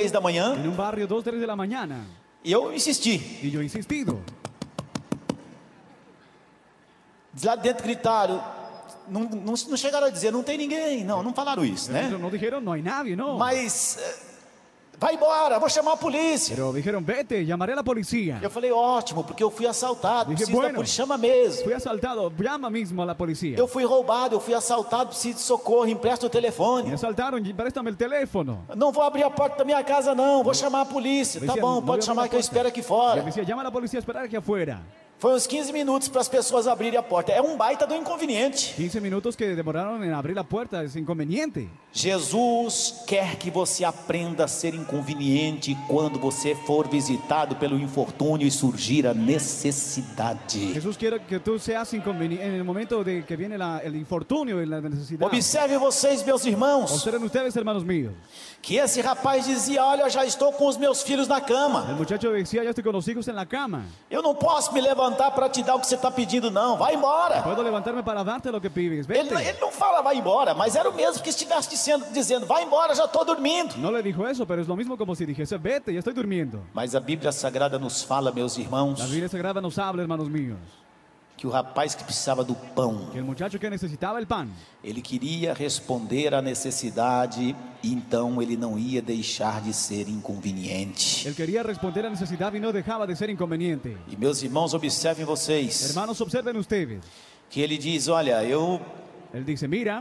3 da manhã. en un barrio 2, 3 de la mañana. E eu insisti. Y yo he insistido. Lá dentro gritaram. Não chegaram a dizer, não tem ninguém. Não falaram isso, né? No dijeron, no hay nadie, no. Mas, vai embora, vou chamar a polícia. Pero dijeron, vete, llamaré a la policía. Eu falei, ótimo, porque eu fui assaltado, Dije, preciso da bueno. polícia, chama mesmo. Fui asaltado, llama mismo a la policía. Eu fui roubado, eu fui assaltado, preciso de socorro, empresta o Me telefone. asaltaron, préstame el teléfono. Não vou abrir a porta da minha casa não, vou chamar a polícia. Tá Decía, bom, no pode voy a chamar abrir que eu la puerta. espero aqui Y fora. él decía, llama a la policía a esperar aquí afuera. Foi uns 15 minutos para as pessoas abrirem a porta. É um baita do inconveniente. 15 minutos que demoraron en abrir la puerta, es inconveniente. Jesus quer que você aprenda a ser inconveniente quando você for visitado pelo infortúnio e surgir a necessidade. Jesús quiere que tú seas inconveniente en el momento de que viene el infortunio y la necesidad. Observe vocês, meus irmãos, Observen ustedes, hermanos míos. que esse rapaz dizia, olha, já estou com os meus filhos na El cama. muchacho decía, ya estoy con los hijos en la cama. Eu não posso me levantar para te dar o que você está pedindo não, vai embora. Puedo levantarme para darte lo que pides. Ele Vete. não fala vai embora, mas era o mesmo que estivesse dizendo, vai embora, já estou dormindo. No le dijo eso, pero es lo mismo como si dijese, vete, ya estoy durmiendo. Mas a Bíblia Sagrada nos fala, meus irmãos, La Biblia Sagrada nos habla, hermanos míos, que o rapaz que precisava do pão, que el muchacho que necesitaba el pan, ele queria responder à necessidade, então ele não ia deixar de ser inconveniente. él quería responder a necesidad y no dejaba de ser inconveniente. E meus irmãos, observem vocês, Hermanos, observen ustedes. que ele diz, olha, eu Él dice, mira,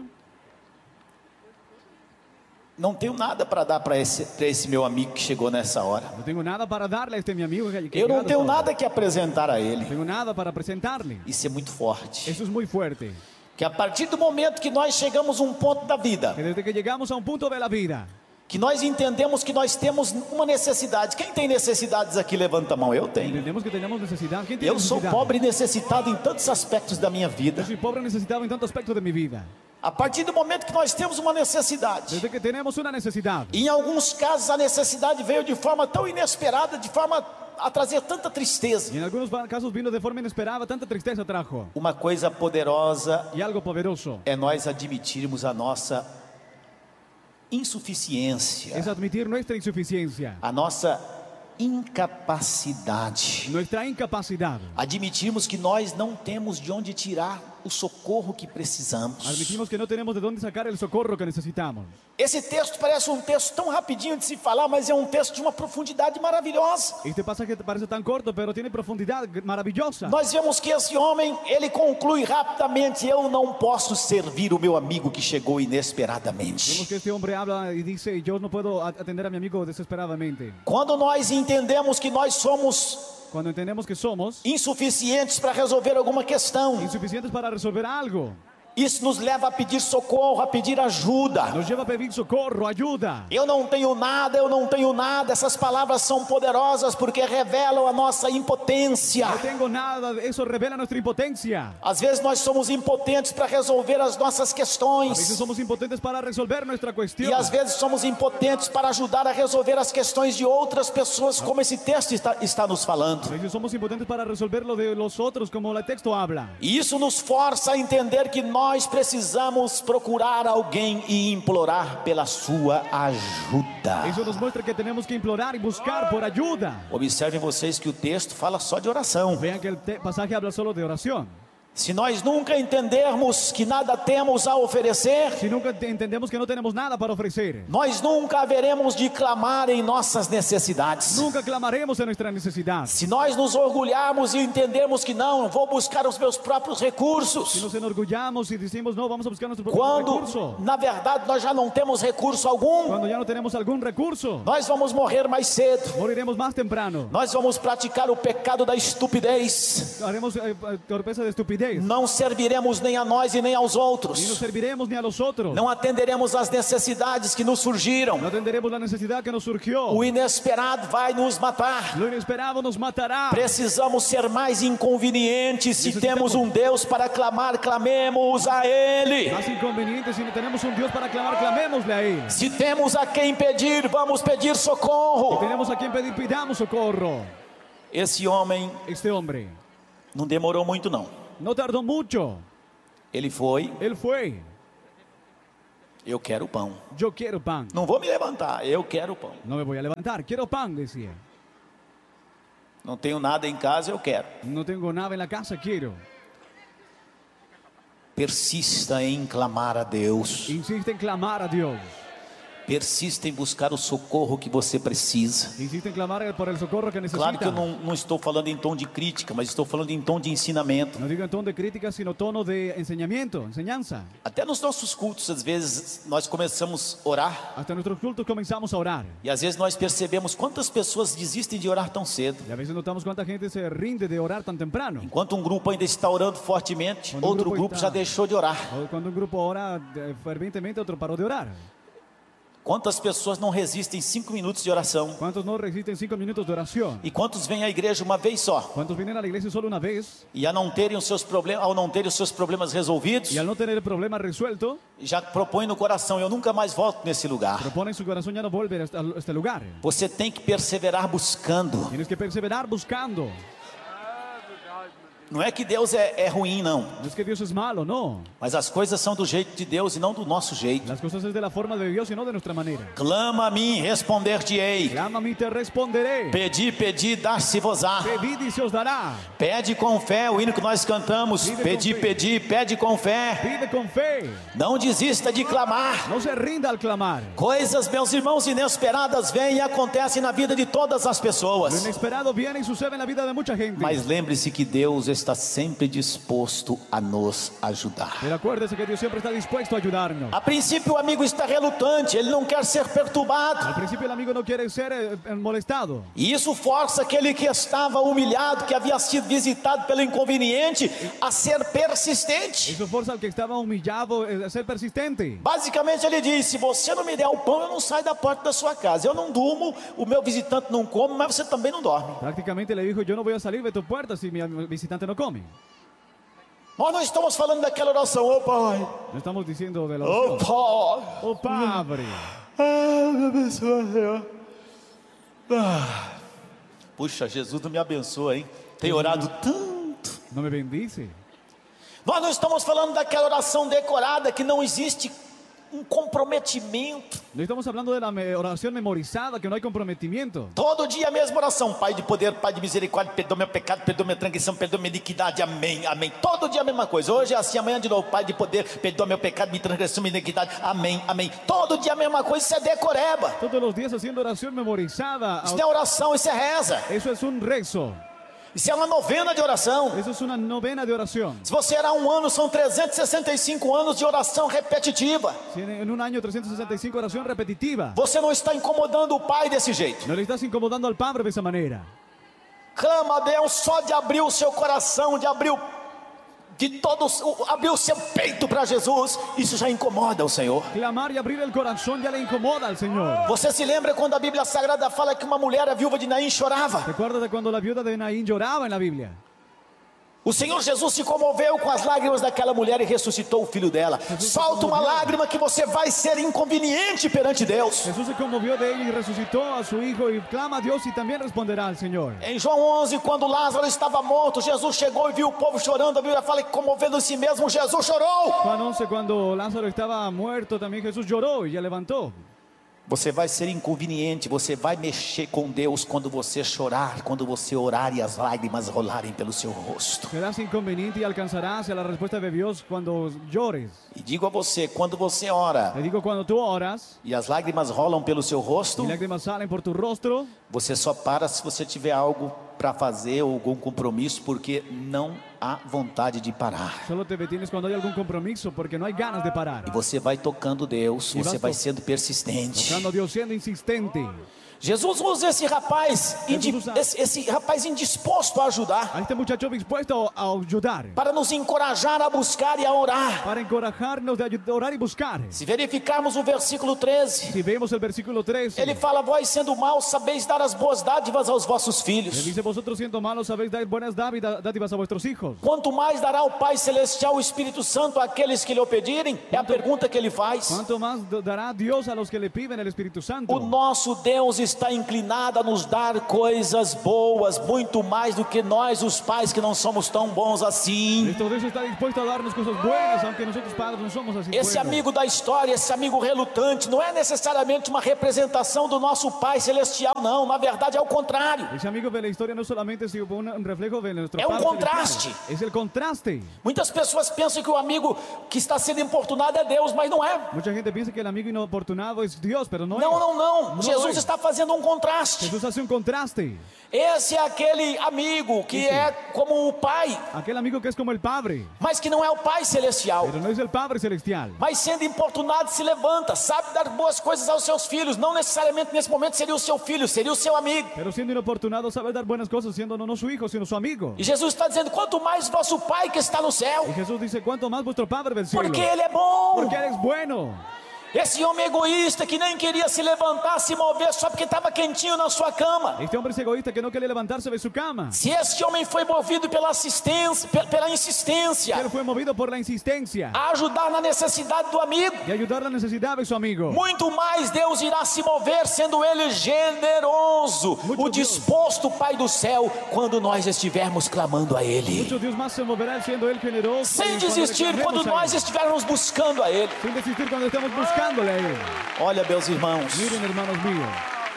não tenho nada para dar para esse meu amigo que chegou nessa hora. no tengo nada para darle a este mi amigo que Eu não llegado tenho hasta ahora. nada que apresentar a No ele. tengo nada para presentarle. Isso é muito forte. Eso es muy fuerte. Que a partir do momento que nós chegamos a um ponto da vida, Que desde que llegamos a un punto de la vida, que nós entendemos que nós temos uma necessidade. Quem tem necessidades aqui, levanta a mão. Eu tenho. entendemos que tenemos necesidad. ¿Quién tiene Eu sou necesidad? pobre e necessitado em tantos aspectos da minha Yo vida. soy pobre y necesitado en tantos aspectos de mi vida. A partir do momento que nós temos uma necessidade, Desde que tenemos una necesidad. em alguns casos a necessidade veio de forma tão inesperada, de forma a trazer tanta tristeza. Y en algunos casos vino de forma inesperada, tanta tristeza trajo. Uma coisa poderosa Y algo poderoso é nós admitirmos a nossa insuficiência, es admitir nuestra insuficiencia, a nossa incapacidade. nuestra incapacidad. Admitirmos que nós não temos de onde tirar o socorro que precisamos. Admitimos que no tenemos de dónde sacar el socorro que necesitamos. Esse texto parece um texto tão rapidinho de se falar, mas é um texto de uma profundidade maravilhosa. Este pasaje parece tan corto, pero tiene profundidad maravillosa. Nós vemos que esse homem, ele conclui rapidamente, eu não posso servir o meu amigo que chegou Vemos inesperadamente. que este hombre habla y dice, yo no puedo atender a mi amigo desesperadamente. Quando nós entendemos que nós somos Cuando entendemos que somos insuficientes para resolver alguma questão, insuficientes para resolver algo, isso nos leva a pedir socorro, a pedir ajuda. nos lleva a pedir socorro, ayuda. Eu não tenho nada, eu não tenho nada. Essas palavras são poderosas porque revelam a nossa impotência. No tengo nada, eso revela nuestra impotencia. Às vezes nós somos impotentes para resolver as nossas A veces questões. somos impotentes para resolver nuestra cuestión. E às vezes somos impotentes para ajudar a resolver as questões de outras pessoas, como esse texto está nos falando. A veces somos impotentes para resolver lo de los otros, como el texto habla. E isso nos força a entender que nós precisamos procurar alguém e implorar pela sua ajuda. Eso nos muestra que tenemos que implorar y buscar por ayuda. Observem vocês que o texto fala só de oração. Vean que el pasaje habla solo de oración. Se nós nunca entendermos que nada temos a oferecer, Si nunca entendemos que no tenemos nada para ofrecer, nós nunca haveremos de clamar em nossas necessidades. nunca clamaremos en nuestra necesidad. Se nós nos orgulharmos e entendermos que não, vou buscar os meus próprios Si recursos, nos enorgullamos y decimos, no, vamos a buscar nuestro propio quando recurso. na verdade nós já não temos recurso algum, Cuando ya no tenemos algún recurso, nós vamos morrer mais cedo. moriremos más temprano. Nós vamos praticar o pecado da estupidez. Haremos torpeza de estupidez. Não serviremos nem a nós e nem aos Ni nos outros. serviremos ni a los otros. Não atenderemos às necessidades que nos surgiram. No atenderemos la necesidad que nos surgió. O inesperado vai nos matar. Lo inesperado nos matará. Precisamos ser mais inconvenientes. Se Necessitamos- temos um Deus para clamar, clamemos a Ele. Más inconveniente, si no tenemos un Dios para clamar, clamémosle a Él. Se temos a quem pedir, vamos pedir Si socorro. tenemos a quien pedir, pidamos socorro. Esse homem Este hombre não demorou muito não. no tardó mucho. Ele foi, Él fue, Eu quero pão. Yo quiero pan. Não vou me levantar, eu quero pão. No me voy a levantar. Quiero pan, decía. Não tenho nada em casa, eu quero. No tengo nada en la casa, quiero. Persista em clamar a Deus. Insiste en clamar a Dios. Persista em buscar o socorro que você precisa. Insiste en clamar por el socorro que necesita. Claro que eu não estou falando em tom de crítica, mas estou falando em tom de ensinamento. No digo en tono de crítica, sino tono de enseñamiento, enseñanza. Até nos nossos cultos, às vezes, nós começamos a orar. Hasta nuestros cultos comenzamos a orar. E às vezes nós percebemos quantas pessoas desistem de orar tão cedo. Y a veces notamos cuánta gente se rinde de orar tan temprano. Enquanto um grupo ainda está orando fortemente, Quando um outro grupo grupo está- já deixou de orar. O cuando un grupo ora fervientemente, otro paró de orar. Quantas pessoas não resistem 5 minutos de oração? ¿Cuántos no resisten 5 minutos de oración? E quantos vêm à igreja uma vez só? ¿Cuántos vienen a la iglesia solo una vez E ao não terem os seus problemas resolvidos, y al no tener el problema resuelto, já propõem no coração: eu nunca mais volto nesse lugar. propone en su corazón ya no volver a este lugar? Você tem que perseverar buscando. Tienes que perseverar buscando. Não é que Deus é ruim, não. No es que Dios es malo, no. Mas as coisas são do jeito de Deus e não do nosso jeito. Las cosas es de la forma de Dios y no de nuestra manera. Clama a mim, responder-te-ei. Clama a mí, te responderé. Pedi, pedi, dar-se-vos-á. Pedid y se os dará. Pede com fé, o hino que nós cantamos. Pide com Pedi, fé. pedi, pede com fé. Pide con fe. Não desista de clamar. No se rinda al clamar. Coisas, meus irmãos, inesperadas vêm e acontecem na vida de todas as Lo pessoas. inesperado viene y sucede en la vida de mucha gente. Mas lembre-se que Deus está sempre disposto a nos ajudar. Pero acuérdese que Dios siempre está dispuesto a ayudarnos. A princípio o amigo está relutante, ele não quer ser Al perturbado. principio el amigo no quiere ser molestado. E isso força aquele que estava humilhado, que havia sido visitado pelo inconveniente, a ser persistente. Eso forza al que estaba humillado a ser persistente. Basicamente ele diz: se você não me der o pão, eu não saio da porta da sua casa. Eu não durmo, o meu visitante não come, mas você também não dorme. Prácticamente le dijo: yo no voy a salir de tu puerta si mi visitante no come. Nós não estamos falando daquela oração: ô pai, No estamos diciendo de la ô oración. pai, Oh Padre, me abençoa, Senhor. Puxa, Jesus não me abençoa, hein? Tem orado tanto. no me bendice. Nós não estamos falando daquela oração decorada que não existe um comprometimento. No estamos hablando de la oración memorizada, que no hay comprometimiento. Todo dia a mesma oração: Pai de poder, Pai de misericórdia, perdoa meu pecado, perdoa minha transgressão, perdoa minha iniquidade, amém, amém. Todo dia a mesma coisa. Hoje é assim, amanhã de novo: Pai de poder, perdoa meu pecado, minha transgressão, minha iniquidade, amém, amém. Todo dia a mesma coisa. Isso é decoreba. Todos los días haciendo oración memorizada. Isso não é oração, isso é reza. Eso es un rezo. Isso é uma novena de oração. Eso es una novena de oración. Se você orar um ano, são 365 anos de oração repetitiva. Si en un año 365 oración repetitiva. Você não está incomodando o Pai desse jeito. No le estás incomodando al Padre de esa manera. Clama a Deus só de abrir o seu coração, de abrir abrir o seu peito para Jesus. Isso já incomoda o Senhor. Clamar y abrir el corazón ya le incomoda al Señor. Você se lembra quando a Bíblia Sagrada fala que uma mulher, a viúva de Naim, chorava? ¿Recuerdas de cuando la viuda de Naín lloraba en la Biblia? O Senhor Jesus se comoveu com as lágrimas daquela mulher e ressuscitou o filho dela. Solta uma lágrima que você vai ser inconveniente perante Deus. Jesús se conmovió de ella y resucitó a su hijo y clama a Dios y también responderá al Señor. Em João 11, quando Lázaro estava morto, Jesus chegou e viu o povo chorando. A Bíblia fala que, comovendo em si mesmo, Jesus chorou. Juan 11, cuando Lázaro estaba muerto, también Jesús lloró y ya levantó. Você vai ser inconveniente, você vai mexer com Deus quando você chorar, quando você orar e as lágrimas rolarem pelo seu rosto. Serás inconveniente y alcanzarás a la respuesta de Dios cuando llores. E digo a você, quando você ora Te digo, cuando tú oras e as lágrimas rolam pelo seu rosto, y lágrimas salen por tu rostro, você só para se você tiver algo para fazer ou algum compromisso, porque não há vontade de parar. solo te detienes cuando hay algún compromiso porque no hay ganas de parar. E você vai tocando Deus, E você vai vai sendo persistente. Tocando a Dios siendo insistente. Jesus usa esse rapaz, esse rapaz indisposto a ajudar, A este muchacho dispuesto a ayudar, para nos encorajar a buscar e a orar. para encorajarnos de orar y buscar. Se verificarmos o versículo 13, Si vemos el versículo 13, ele fala: vós sendo maus, sabeis dar as boas dádivas aos vossos le filhos. dice: vosotros siendo malos sabéis dar buenas dádivas a vuestros hijos. hijos. Quanto mais dará o Pai Celestial o Espírito Santo àqueles que lhe o pedirem? É a pergunta que ele faz. ¿Cuánto más dará Dios a los que le piden el Espíritu Santo? O nosso Deus está inclinado a nos dar coisas boas, muito mais do que nós, os pais, que não somos tão bons assim. Nuestro Dios está dispuesto a darnos cosas buenas, aunque nosotros padres no somos así Esse buenos. amigo da história, esse amigo relutante, não é necessariamente uma representação do nosso Pai Celestial, não. Na verdade é o contrário. Ese amigo de la historia no solamente es un reflejo de nuestro É um Padre contraste. celestial, es el contraste. Muitas pessoas pensam que o amigo que está sendo importunado é Deus, mas não é. Mucha gente piensa que el amigo inoportunado es Dios, pero no, Não, es. não, não. Não Jesus é. está fazendo um contraste. Jesús hace un contraste. Esse é aquele amigo que é como o Pai, Aquel amigo que es como el Padre, mas que não é o Pai Celestial. pero no es el Padre celestial. Mas sendo importunado se levanta, sabe dar boas coisas aos seus filhos. Não necessariamente nesse momento seria o seu filho, seria o seu amigo. Pero siendo inoportunado sabe dar buenas cosas, siendo no su hijo, sino su amigo. E Jesus está dizendo: quanto mais vosso Pai que está no céu, Y Jesús dice, ¿cuánto más vuestro Padre del cielo? porque Ele é bom. Porque Él es bueno. Esse homem egoísta que nem queria se levantar, se mover só porque estava quentinho na sua cama. Este hombre es egoísta que no quiere levantarse de su cama. Se este homem foi movido pela assistência, pela insistência, Él fue movido por la insistencia a ajudar na necessidade do amigo, de ayudar la necesidad de su amigo. muito mais Deus irá se mover, sendo Ele generoso, Muito o disposto Pai do céu, quando nós estivermos clamando a Ele. Mucho Dios más se moverá siendo Él generoso. Sem y cuando desistir reclamemos quando a nós Él. estivermos buscando a Ele. Sin desistir cuando estemos buscándole a Él. Olha, meus irmãos, Miren, hermanos míos.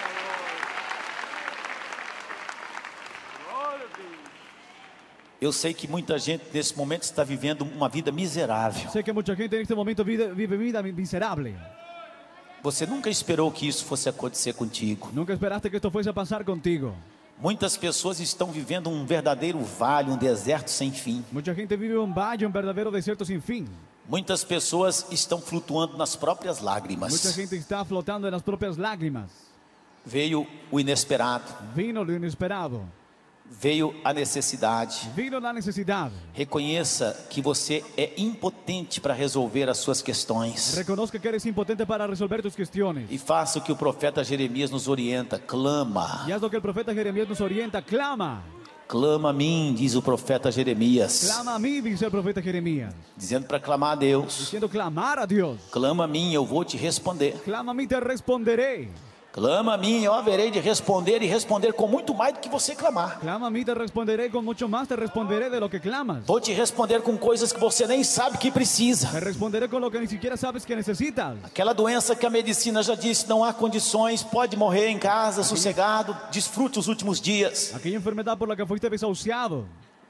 eu sei que muita gente nesse momento está vivendo uma vida miserável. Sé que mucha gente en este momento vive vida miserable. Você nunca esperou que isso fosse acontecer contigo. Nunca esperaste que esto fuese a pasar contigo. Muitas pessoas estão vivendo um verdadeiro vale, um deserto sem fim. Mucha gente vive un valle, un verdadero desierto sin fin. Muitas pessoas estão flutuando nas próprias Mucha lágrimas. gente está flotando en las propias lágrimas. Veio o inesperado, Vino lo inesperado. veio a necessidade. Vino la necesidad. Reconheça que você é impotente para resolver as suas questões. Reconozca que eres impotente para resolver tus cuestiones. E faça o que o profeta Jeremias nos orienta: clama. Y haz lo que el profeta Jeremías nos orienta. Clama. Clama a mim, diz o profeta Jeremias, Clama a mí, dice el profeta Jeremías. dizendo para clamar a Deus. Diciendo clamar a Dios. Clama a mim, eu vou te responder. Clama a mí, te responderé. Clama a mim, eu haverei de responder, e responder com muito mais do que você clamar. Clama a mí, te responderé con mucho más. Te responderé de lo que clamas. Vou te responder com coisas que você nem sabe que precisa. Te responderé con lo que ni siquiera sabes que necesitas. Aquela doença que a medicina já disse, não há condições, pode morrer em casa, sossegado, desfrute os últimos dias. Aquella enfermedad por la que fuiste desahuciado.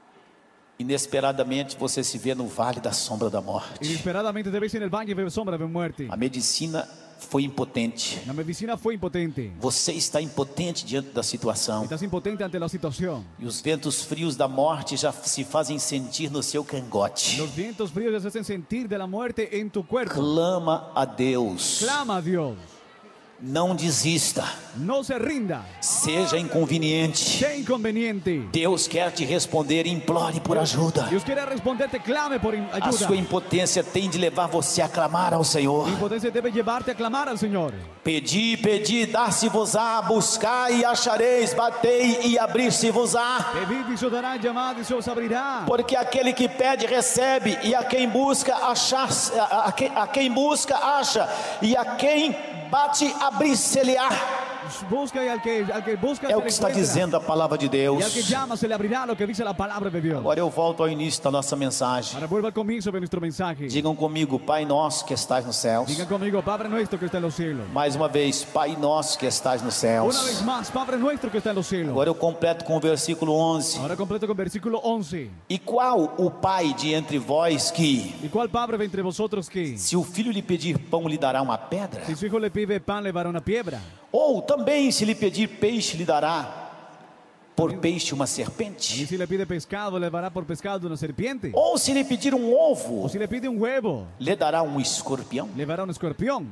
Inesperadamente você se vê no vale da sombra da morte. Inesperadamente te ves en el valle de sombra de muerte. A medicina foi impotente. La medicina fue impotente. Você está impotente diante da situação. Estás impotente ante la situación. E os ventos frios da morte já se fazem sentir no seu cangote. Los vientos fríos te hacen sentir de la muerte en tu cuerpo. Clama a Deus. Clama a Dios. Não desista. No se rinda. Seja inconveniente. Sea inconveniente. Deus quer te responder, implore por ajuda. Dios quiere responderte, clame por A ayuda. sua impotência tem de levar você a clamar ao Senhor. La impotencia debe llevarte a clamar al Señor. Pedi, pedi, dar-se-vos-á, buscai e achareis, batei e abrir-se-vos-á. Pedid y se os dará, llamad y se os abrirá. Porque aquele que pede recebe, e a quem busca achar, a quem busca acha, e a quem bate abrir-se-lhe-á. Busca y al que busca É se o le que está encuentra. dizendo a palavra de Y al que Deus. llama se le abrirá, lo que dice la palabra de Dios. Agora eu volto ao início da nossa mensagem. Ahora vuelva al comienzo de nuestro mensaje. Digam comigo, Pai nosso que estás nos céus. Digan conmigo, Padre nuestro que está en los cielos. Mais uma vez, Pai nosso que estás nos Una vez céus. más, Padre nuestro que está en los cielos. Agora eu completo com o versículo 11. Ahora completo con versículo 11. E qual o pai de entre vós que, ¿Y cuál padre de entre vosotros que, se o filho lhe pedir pão, lhe dará uma pedra? si su hijo le pide pan, le dará una piedra? Ou também, se lhe pedir peixe, lhe dará por peixe uma ¿Y serpente? si le pide pescado, le dará por pescado una serpiente? Ou se lhe pedir um ovo, ¿O si le pide un huevo, lhe dará um escorpião? le dará un escorpión?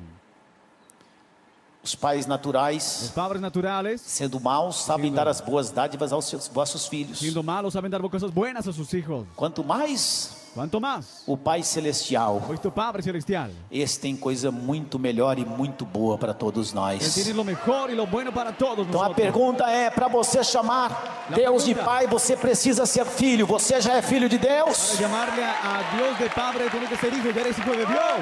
Os pais Los naturais, padres naturales, sendo maus, sabem dar as boas dádivas aos seus vossos filhos. siendo malos, saben dar cosas buenas a sus hijos. Quanto mais ¿Cuánto más? o Pai Celestial, Pues tu Padre Celestial. esse tem coisa muito melhor e muito boa para todos Él nós. tiene lo mejor y lo bueno para todos Então a nosotros. pergunta é, para você chamar Deus de Pai, você precisa ser filho. Você já é filho de Para Deus? llamarle a Dios de Padre, tiene que ser hijo, ya eres hijo de Dios.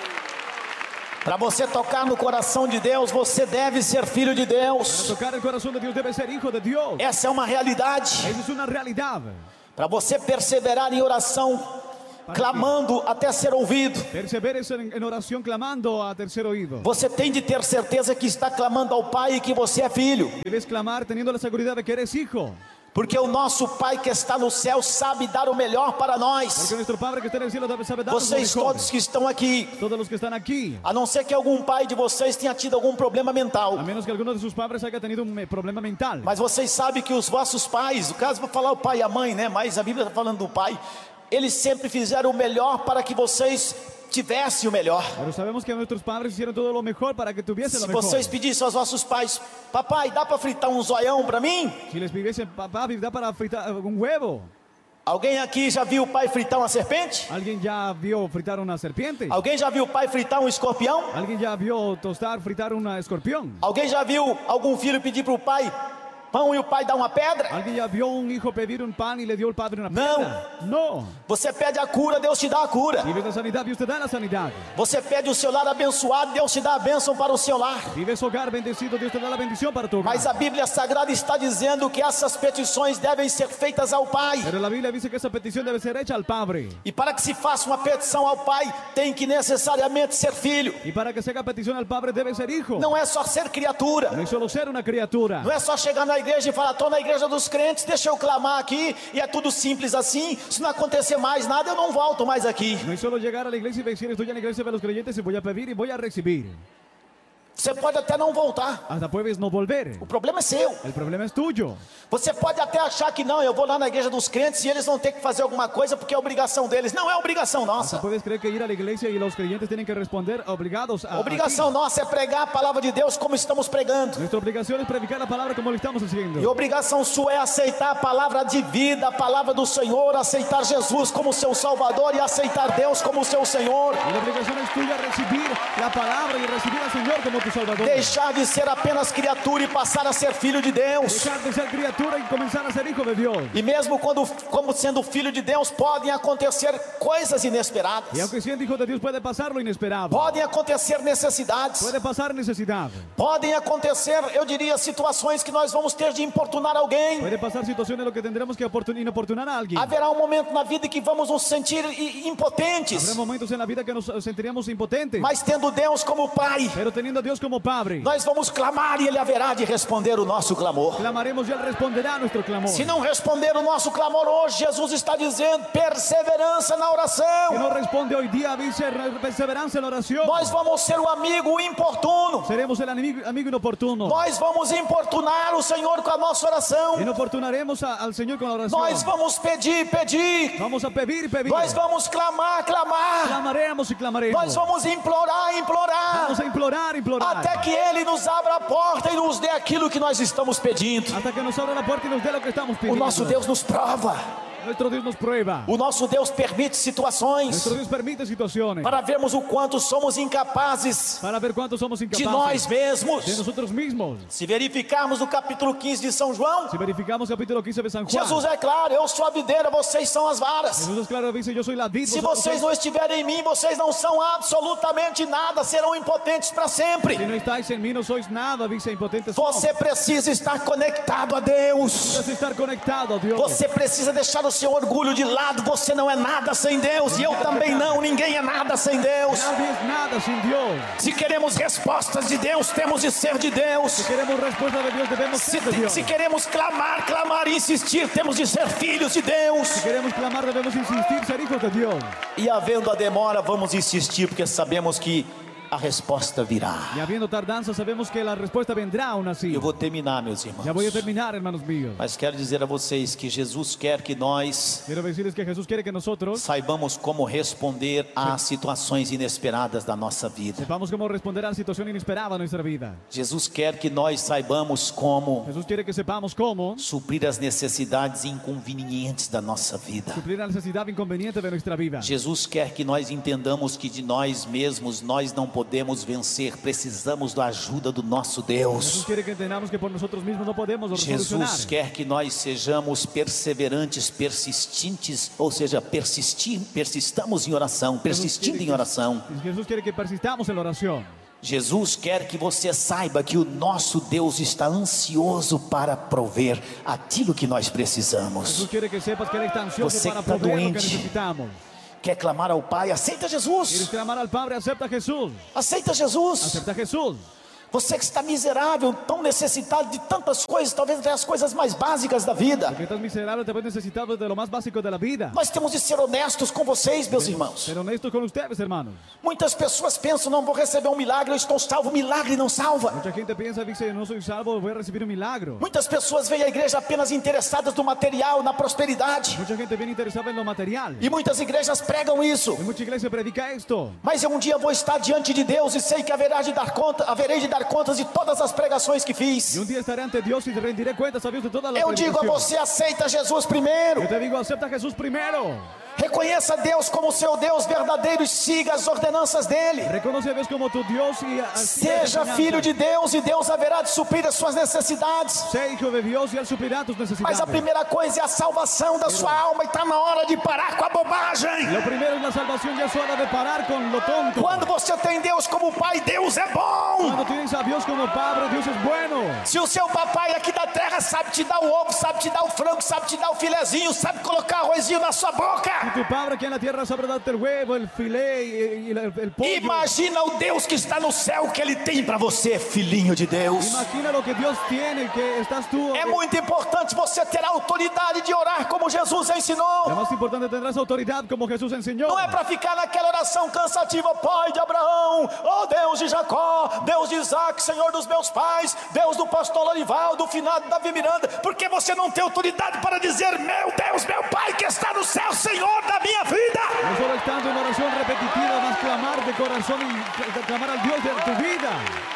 Para você tocar no coração de Deus, você deve ser filho de Para Deus. tocar el corazón de Dios debe ser hijo de Dios. Essa é uma realidade. Esa es una realidad. Para você perseverar em oração, clamando até ser ouvido, Perseveres en oración clamando a tercer oído. você tem de ter certeza que está clamando ao Pai e que você é filho. Debes clamar teniendo la seguridad de que eres hijo. Porque o nosso Pai que está no céu sabe dar o melhor para Porque nós. nuestro Padre que está en el cielo sabe dar lo Vocês mejor. todos que estão aqui, Todos los que están aquí. a não ser que algum pai de vocês tenha tido algum problema mental. A menos que alguno de sus padres haya tenido un problema mental. Mas vocês sabem que os vossos pais, no caso vou falar o pai e a mãe, né? Mas a Bíblia está falando do pai. Eles sempre fizeram o melhor para que vocês tivessem o melhor. Pero sabemos que nuestros padres hicieron todo lo mejor para que tuviesen Se lo mejor. vocês pedissem aos vossos pais, papai, dá para fritar um zoião para mim? Si les pidiesen, papá, ¿da para fritar un huevo? Alguém aqui já viu o pai fritar uma serpente? ¿Alguien ya vio fritar una serpiente? Alguém já viu o pai fritar um escorpião? ¿Alguien ya vio tostar, fritar un escorpión? Alguém já viu algum filho pedir para o pai pão e o pai dar uma pedra? ¿Alguien ya vio un hijo pedir un pan y le dio el padre una No. piedra? No. Você pede a cura, Deus te dá a cura. Vives la sanidad, Dios te da la sanidad. Você pede o seu lar abençoado, Deus te dá a bênção para o seu lar. Vives hogar bendecido, Dios te da la bendición para tu hogar. Mas a Bíblia Sagrada está dizendo que essas petições devem ser feitas ao Pai. Pero la Biblia dice que esa petición debe ser hecha al Padre. E para que se faça uma petição ao Pai, tem que necessariamente ser filho. Y para que se haga petición al Padre debe ser hijo. Não é só ser criatura. No es solo ser una criatura. Não é só chegar na igreja e falar, estou na igreja dos crentes, deixa eu clamar aqui, e é tudo simples assim. Se não acontecer mais nada, eu não volto mais aqui. No es solo llegar a la iglesia y decir estoy en la iglesia de los creyentes y voy a pedir y voy a recibir. Você pode até não voltar. Hasta puedes no volver. O problema é seu. El problema es tuyo. Você pode até achar que não, eu vou lá na igreja dos crentes e eles vão ter que fazer alguma coisa porque é obrigação deles. Não é obrigação Hasta nossa. puedes creer que ir a la iglesia y los creyentes tienen que responder obligados a Obrigação nossa é pregar a palavra de Deus como estamos pregando. Nuestra obligación es predicar la palabra como lo estamos haciendo. E obrigação sua é aceitar a palavra de vida, a palavra do Senhor, aceitar Jesus como seu Salvador e aceitar Deus como seu Senhor. Y la obligación es tuya recibir la palabra y recibir al Señor como tu Salvador. Deixar de ser apenas criatura e passar a ser filho de Deus. Dejar de ser criatura y comenzar a ser hijo de Dios. E mesmo como sendo filho de Deus, podem acontecer coisas inesperadas. Y aunque siendo hijo de Dios puede pasar lo inesperado. Podem acontecer necessidades. Puede pasar necesidad. Podem acontecer, eu diria, situações que nós vamos ter de importunar alguém. Puede pasar situaciones en las que tendremos que inoportunar a alguien. Haverá um momento na vida em que vamos nos sentir Habrá impotentes. momentos en la vida que nos sentiríamos impotentes. Mas tendo Deus como Pai, Pero teniendo a Dios como Padre, nós vamos clamar e Ele haverá de responder o nosso clamor. clamaremos y Él responderá a nuestro clamor. Se não responder o nosso clamor hoje, Jesus está dizendo perseverança na Si oração. no responde hoy día, dice perseverancia en la oración. Nós vamos ser o amigo importuno. Seremos el amigo inoportuno. Nós vamos importunar o Senhor com a nossa oração. Inoportunaremos al Señor con la oración. Nós vamos pedir, pedir. Vamos a pedir y pedir. Nós vamos clamar, clamar. Clamaremos y clamaremos. Nós vamos implorar, implorar. Vamos a implorar, implorar. Até que Ele nos abra a porta e nos dê aquilo que nós estamos pedindo. Hasta que nos abra la puerta y nos dé lo que estamos O pidiendo. nosso Deus nos prova. Nuestro Dios nos prueba. O nosso Deus permite situações Nuestro Dios permite situaciones para vermos o quanto somos incapazes para ver cuántos somos de incapaces nós mesmos. de nosotros mismos. Se verificarmos o capítulo 15 de São João, Si verificamos capítulo 15 de San Juan, Jesus é claro, eu sou a videira, vocês são as varas. Jesús es claro, dice, yo soy la vid. Se vosotros vocês não estiverem em mim, vocês não são absolutamente nada, serão impotentes para sempre. Si no estáis en mí, no sois nada, dice, impotentes somos. Você precisa estar conectado a Deus. Debes estar conectado a Dios. Você precisa deixar o seu orgulho de lado. Você não é nada sem Deus e eu também não. Ninguém é nada sem Deus. Nadie es nada sin Dios. Se queremos respostas de Deus, temos de ser de Deus. Si queremos respuesta de Dios, debemos ser de Dios. Se queremos clamar, clamar e insistir, temos de ser filhos de Deus. Si queremos clamar, debemos insistir, ser hijos de Dios. E havendo a demora, vamos insistir, porque sabemos que a resposta virá. Y habiendo tardanza, sabemos que la respuesta vendrá aún así. Eu vou terminar, meus irmãos. Ya voy a terminar, hermanos míos. Mas quero dizer a vocês que Jesus quer que nós Quiero decirles que Jesús quiere que nosotros saibamos como responder às situações inesperadas da nossa vida. sepamos cómo responder a la situación inesperada en nuestra vida. Jesus quer que nós saibamos como Jesús quiere que sepamos cómo suprir as necessidades inconvenientes da nossa vida. suplir la necesidad inconveniente de nuestra vida. Jesus quer que nós entendamos que de nós mesmos nós não podemos vencer, precisamos da ajuda do nosso Jesús Deus. quiere que entendamos que por nosotros mismos no podemos resolucionar. Jesus quer que nós sejamos perseverantes, persistentes, ou seja, persistamos em oração, persistindo em oração. Jesús quiere que persistamos en la oración. Jesus quer que você saiba que o nosso Deus está ansioso para prover aquilo que nós precisamos. Jesús quiere que sepas que Él está ansioso Você para que está proveer lo que doente. necesitamos. Quer clamar ao Pai? Aceita Quieres Jesus. clamar al Padre, acepta a Jesús. Aceita Jesus. Acepta a Jesús. Você que está miserável, tão necessitado de tantas coisas, talvez até as coisas mais básicas da vida. Porque estás miserable, te ves necesitado de lo más básico de la vida. Nós temos de ser honestos com vocês, meus irmãos. Ser honestos con ustedes, hermanos. Muitas pessoas pensam, não vou receber um milagre, eu estou salvo. Milagre não salva. Mucha gente piensa, dice, no soy salvo, voy a recibir un milagro. Muitas pessoas vêm à igreja apenas interessadas no material, na prosperidade. Mucha gente viene interesada en lo material. E muitas igrejas pregam isso. Y mucha iglesia predica esto. Mas eu um dia vou estar diante de Deus e sei que haverei de dar contas de todas as pregações que fiz. Y un día estaré ante Dios y te rendiré cuentas a Dios de todas las Eu digo a predicaciones. você, aceita Jesus primeiro. Yo te digo, acepta a Jesús primero. Reconheça Deus como seu Deus verdadeiro e siga as ordenanças dele. Reconoce a Dios como tu Dios y Seja filho de Deus e Deus haverá de suprir as suas necessidades. Sé hijo de Dios y Él suplirá tus Mas necesidades. a primeira coisa é a salvação da sua alma e está na hora de parar com a bobagem. Lo primero es la salvación, ya es hora de parar con lo tonto. Quando você tem Deus como Pai, Deus é bom. Cuando tienes a Dios como Padre, Dios es bueno. Se o seu papai aqui da terra sabe te dar o ovo, sabe te dar o frango, sabe te dar o filezinho, sabe colocar arrozinho na sua boca. Si tu Padre aquí en la tierra sabe darte el huevo, el filé y el pollo. Imagina o Deus que está no céu que Ele tem para você, filhinho de Deus. Imagina lo que Dios tiene, que estás tú. É muito importante você ter a autoridade de orar como Jesus Lo ensinou. más importante, tendrás autoridad como Jesús enseñó. Não é para ficar naquela oração cansativa, Pai de Abraão, ó Deus de Jacó, Deus de Isaac, Senhor dos meus pais, Deus do pastor Lorival, do finado Davi Miranda, porque você não tem autoridade para dizer, meu Deus, meu Pai que está no céu, Senhor da minha vida. No solo estando en oración repetitiva, más clamar de corazón y clamar al Dios de tu vida.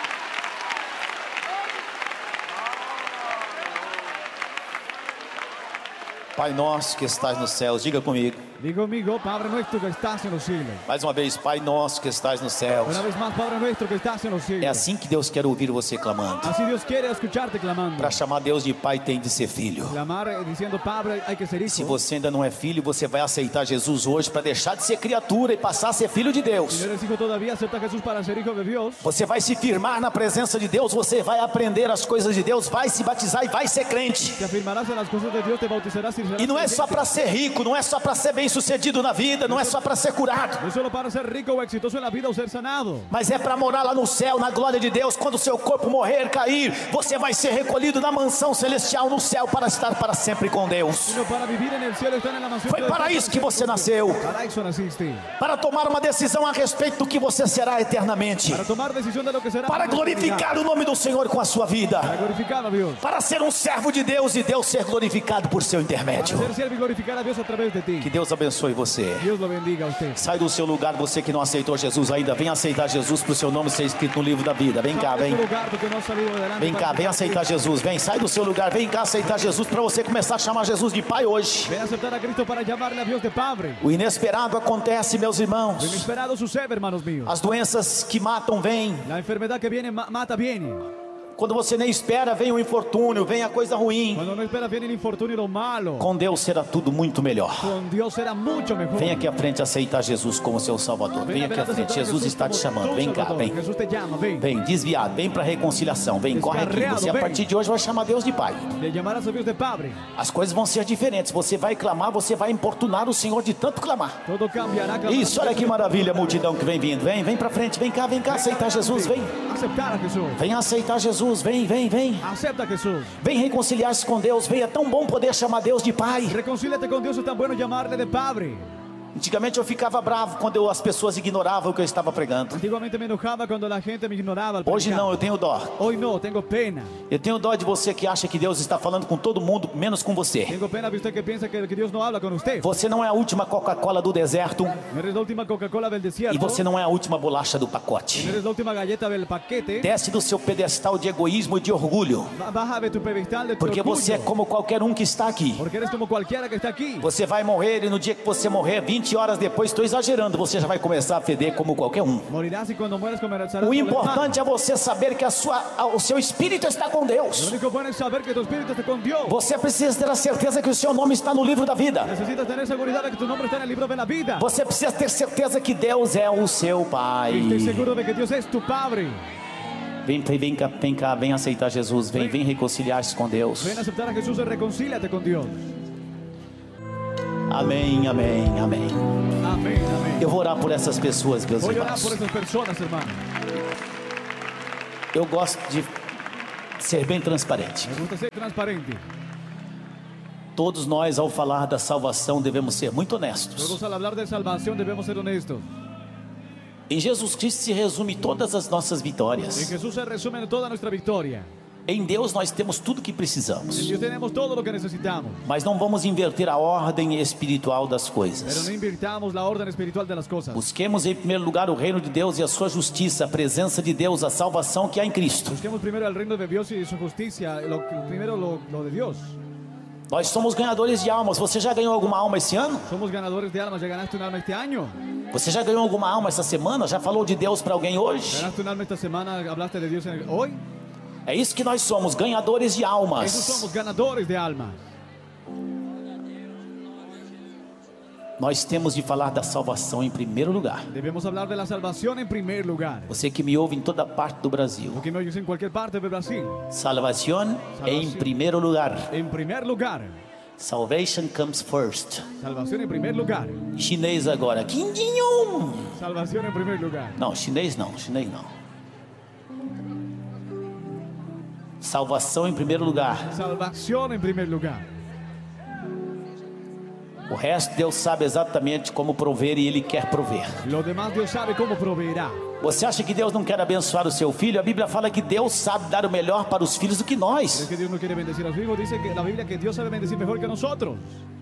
Pai nosso que estás nos céus, diga comigo. Digo conmigo, Padre nuestro que estás en los cielos. Mais uma vez, Pai nosso que estás nos céus. Una vez más, Padre nuestro que estás en los cielos. É assim que Deus quer ouvir você clamando. Así Dios quiere escucharte clamando. Para chamar Deus de Pai tem de ser filho. Clamar diciendo, Padre, hay que ser Se hijo. você ainda não é filho, você vai aceitar Jesus hoje para deixar de ser criatura e passar a ser filho de Si Deus. no eres hijo todavía, acepta a Jesús para ser hijo de Dios. Você vai se firmar na presença de Deus, você vai aprender as coisas de Deus, vai se batizar e vai ser crente. Te afirmarás en las cosas de Dios, te bautizarás y serás E não é só creyente. para ser rico, não é só para ser bem sucedido na vida, não é só para ser curado, No es solo para ser rico o exitoso en la vida o ser sanado. mas é para morar lá no céu, na glória de Deus. Quando o seu corpo morrer, cair, você vai ser recolhido na mansão celestial no céu para estar para sempre com Deus. Sino para vivir en el cielo, estar en la mansión. Foi de para Dios. isso que você nasceu, Para eso naciste. para tomar uma decisão a respeito do que você será eternamente, Para tomar decisión de lo que será. para glorificar o nome do Senhor com a sua vida, Para glorificar a Dios. para ser um servo de Deus e Deus ser glorificado por seu intermédio. Para ser siervo y glorificar a Dios a través de ti. Que Deus abençoe você. Dios lo bendiga a usted. Sai do seu lugar, você que não aceitou Jesus ainda. Vem aceitar Jesus para o seu nome ser escrito no livro da vida. Vem cá, Sal de vem. tu lugar, porque no has salido adelante Vem para cá, vem aceitar Jesus. Vem, sai do seu lugar. Vem cá aceitar Jesus para você começar a chamar Jesus de Pai hoje. Ven a aceptar a Cristo para llamarle a Dios de Padre. O inesperado acontece, meus Lo irmãos. inesperado sucede, hermanos míos. As doenças que matam vêm. La enfermedad que viene mata viene. Quando você nem espera, vem o infortúnio, vem a coisa ruim. Cuando no esperas viene el infortunio y lo malo. Com Deus será tudo muito melhor. Con Dios será mucho mejor. Vem aqui à frente aceitar Jesus como seu Salvador. Vem aqui à frente, Jesus está te chamando. Vem cá, vem. Jesús te llama, ven. Vem, desviado, vem para reconciliação. Vem, corre aqui. Você a partir de hoje vai chamar Deus de Pai. Le llamarás a Dios de Padre. As coisas vão ser diferentes. Você vai clamar, você vai importunar o Senhor de tanto clamar. Todo cambiará. Isso, olha que maravilha, multidão que vem vindo. Vem para frente, vem cá aceitar Jesus, vem. Aceptar a Jesús. Vem aceitar Jesus, vem. Acepta a Jesús. Vem reconciliar-se com Deus, vem. É tão bom poder chamar Deus de Pai. Reconcíliate con Dios, es tan bueno llamarle de Padre. Antigamente eu ficava bravo quando as pessoas ignoravam o que eu estava pregando. Antiguamente me enojaba cuando la gente me ignoraba al Hoje predicar. não, eu tenho dó. Hoy no, tengo pena. Eu tenho dó de você que acha que Deus está falando com todo mundo, menos com você. Tengo pena de usted que piensa que Dios no habla con usted. Você não é a última Coca-Cola do deserto No eres la última Coca-Cola del desierto. e você não é a última bolacha do No pacote. eres la última galleta del paquete. Desce do seu pedestal de egoísmo e de orgulho, Baja de tu pedestal de tu porque orgullo. você é como qualquer um que está aqui. Porque eres como cualquiera que está aquí. Você vai morrer e no dia que você morrer, 20 horas depois, estou exagerando, você já vai começar a feder como qualquer um. Morirás y cuando mueras comerás. O importante é você saber que o seu espírito está com Lo Deus. único bueno es saber que tu espíritu está con Dios. Você precisa ter a certeza que o seu nome está no livro da vida. Necesitas tener seguridad de que tu nombre está en el libro de la vida. Você precisa ter certeza que Deus é o seu Pai. Estoy seguro de que Dios es tu Padre. Vem cá, vem aceitar Jesus. Vem reconciliar-se com Deus. Ven a aceptar a Jesús y reconcíliate con Dios. Amém, amém, amém. Amén, amén. Eu vou orar por essas pessoas, meus Voy a orar irmãos. por estas personas, hermano. Eu gosto de ser bem transparente. Me gusta ser transparente. Todos nós, ao falar da salvação, devemos ser muito honestos. Todos al hablar de salvación debemos ser honestos. Em Jesus Cristo se resume todas as nossas En vitórias. Jesús se resume toda nuestra victoria. Em Deus nós temos tudo que En precisamos. Dios tenemos todo lo que necesitamos. Mas não vamos inverter a ordem espiritual das Pero coisas. no invirtamos la orden espiritual de las cosas. Busquemos em primeiro lugar o reino de Deus e a sua justiça, a presença de Deus, a salvação que há em Cristo. Busquemos primero el reino de Dios y su justicia. Primero lo de Dios. Nós somos ganhadores de almas. Você já ganhou alguma alma esse ano? Somos ganadores de almas. ¿Ya ganaste un alma este año? Você já ganhou alguma alma essa semana? Já falou de Deus para alguém hoje? ¿Ganaste un alma esta semana? ¿Hablaste de Dios hoy? É isso que nós somos, ganhadores de Esos almas. somos ganadores de almas. Nós temos de falar da salvação em primeiro lugar. Debemos hablar de la salvación en primer lugar. Você que me ouve em toda parte do Brasil. Porque me oyes en cualquier parte de Brasil. Salvação em primeiro lugar. En primer lugar. Salvation comes first. Salvación en primer lugar. Chinês agora. Quindinho. Salvación en primer lugar. Não, chinês não, chinês não. Salvação em primeiro lugar. Salvación en primer lugar. O resto Deus sabe exatamente como prover e Ele quer prover. Lo demás Dios sabe cómo proveerá. Você acha que Deus não quer abençoar o seu filho? A Bíblia fala que Deus sabe dar o melhor para os filhos do que Es nós. que Dios no quiere bendecir a los hijos. Dice que la Biblia que Dios sabe bendecir mejor que nosotros.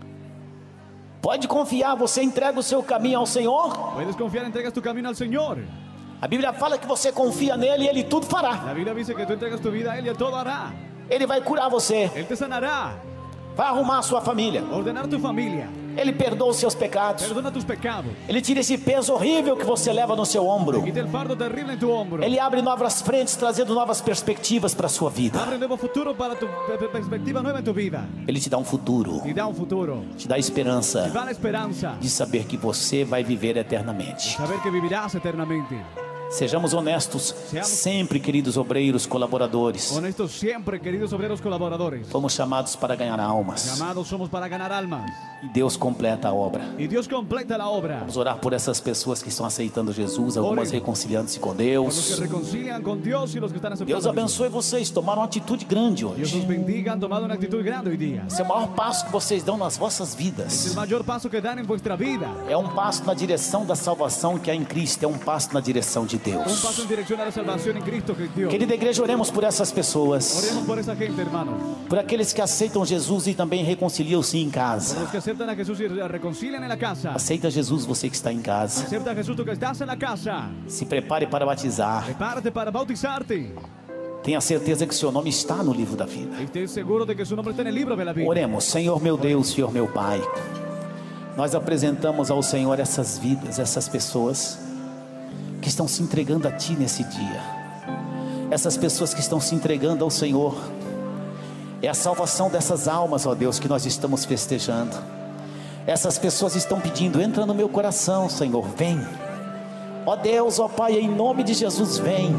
Pode confiar, você entrega o seu caminho ao Senhor. Puedes confiar, entregas tu camino al Señor. A Bíblia fala que você confia nele e Ele tudo fará. La Biblia dice que tú entregas tu vida a Él y Él todo hará. Ele vai curar você, Él te sanará. vai arrumar a sua família. Ordenar tu familia. Ele perdoa os seus pecados. Perdona tus pecados. Ele tira esse peso horrível que você leva no seu ombro. Quita el fardo terrible en tu hombro. Ele abre novas frentes, trazendo novas perspectivas para a sua vida. Abre un nuevo futuro para tu perspectiva nueva en tu vida. Ele te dá um futuro, Y da un futuro. te dá esperança Y da la esperanza. de saber que você vai viver eternamente. Saber que vivirás eternamente. Sejamos honestos sempre, queridos obreiros, colaboradores. Honestos siempre, queridos obreros colaboradores. Fomos chamados para ganhar almas. Llamados somos para ganar almas. E Deus completa a obra. Y Dios completa la obra. Vamos orar por essas pessoas que estão aceitando Jesus, algumas reconciliando-se com Por los que Deus. reconcilian con Dios y los que están aceptando. Deus a Jesús. abençoe vocês, tomaram uma atitude grande Dios hoje. nos bendiga, han tomado una actitud grande hoy día. Esse é o maior passo que vocês dão nas vossas Es el vidas. mayor paso que dan en vuestra vida. É um passo na direção da salvação que há em Cristo, é um passo na direção de Un paso en Deus. dirección a la salvación en Cristo que Dios. Querida igreja, oremos por essas pessoas, Oremos por esa gente, hermanos. por aqueles que aceitam Jesus e também reconciliam-se em Por casa. los que aceptan a Jesús y reconcilian en la casa. Aceita Jesus, você que está em casa. Acepta a Jesús tú que estás en la casa. Se prepare para batizar. Prepárate para bautizarte. Tenha certeza que seu nome está no livro da vida. Y estés seguro de que su nombre está en el libro de la Biblia. Oremos, Senhor meu Deus, Senhor meu Pai. Nós apresentamos ao Senhor essas vidas, essas pessoas que estão se entregando a Ti nesse dia. Essas pessoas que estão se entregando ao Senhor. É a salvação dessas almas, ó Deus, que nós estamos festejando. Essas pessoas estão pedindo, entra no meu coração, Senhor, vem. Ó Deus, ó Pai, em nome de Jesus, vem.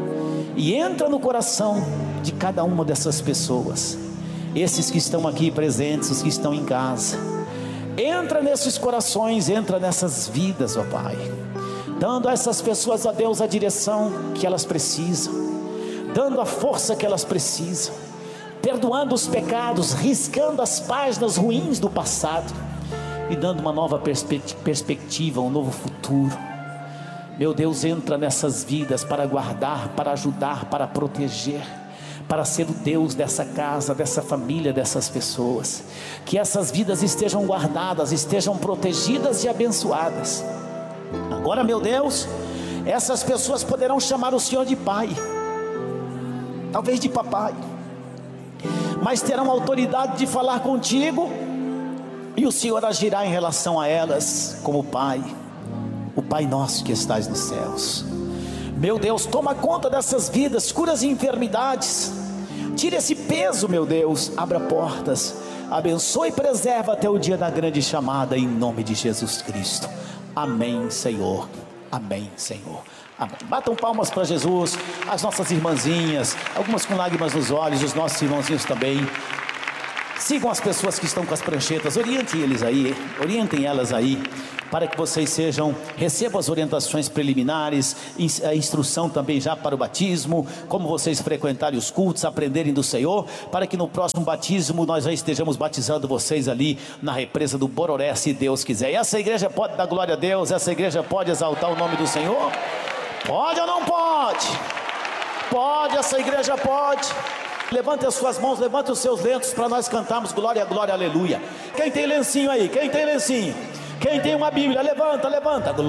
E entra no coração de cada uma dessas pessoas. Esses que estão aqui presentes, os que estão em casa. Entra nesses corações, entra nessas vidas, ó Pai. Dando a essas pessoas, ó Deus, a direção que elas precisam. Dando a força que elas precisam. Perdoando os pecados, riscando as páginas ruins do passado. e dando uma nova perspectiva, um novo futuro. Meu Deus, entra nessas vidas para guardar, para ajudar, para proteger, para ser o Deus dessa casa, dessa família, dessas pessoas. Que essas vidas estejam guardadas, estejam protegidas e abençoadas. Agora, meu Deus, essas pessoas poderão chamar o Senhor de Pai, talvez de papai, mas terão autoridade de falar contigo, e o Senhor agirá em relação a elas como Pai, o Pai nosso que estás nos céus. Meu Deus, toma conta dessas vidas, cura as enfermidades, tira esse peso, meu Deus, abra portas, abençoe e preserva até o dia da grande chamada, em nome de Jesus Cristo. Amém, Senhor. Amém, Senhor. Amém. Batam palmas para Jesus, as nossas irmãzinhas, algumas com lágrimas nos olhos, os nossos irmãozinhos também. Sigam as pessoas que estão com as pranchetas, orientem elas aí, para que vocês recebam as orientações preliminares, a instrução também já para o batismo, como vocês frequentarem os cultos, aprenderem do Senhor, para que no próximo batismo nós já estejamos batizando vocês ali na represa do Bororé, se Deus quiser. E essa igreja pode dar glória a Deus, essa igreja pode exaltar o nome do Senhor? Pode ou não pode? Pode, essa igreja pode. Levante as suas mãos, levante os seus lenços para nós cantarmos glória, glória, aleluia. Quem tem lencinho aí? Quem tem lencinho? Quem tem uma Bíblia? Levanta, levanta.